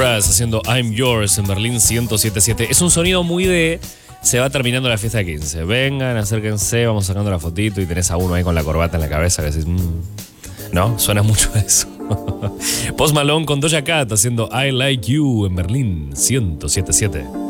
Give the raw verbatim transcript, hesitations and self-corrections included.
Press haciendo I'm Yours en Berlín ciento siete punto siete. Es un sonido muy de... Se va terminando la fiesta de quince. Vengan, acérquense, vamos sacando la fotito y tenés a uno ahí con la corbata en la cabeza que decís... Mmm. ¿No? Suena mucho a eso. Post Malone con Doja Cat haciendo I Like You en Berlín ciento siete punto siete.